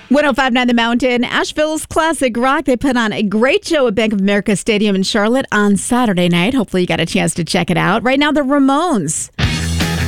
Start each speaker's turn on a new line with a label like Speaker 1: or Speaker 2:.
Speaker 1: 105.9 The Mountain, Asheville's classic rock. They put on a great show at Bank of America Stadium in Charlotte on Saturday night. Hopefully you got a chance to check it out. Right now, the Ramones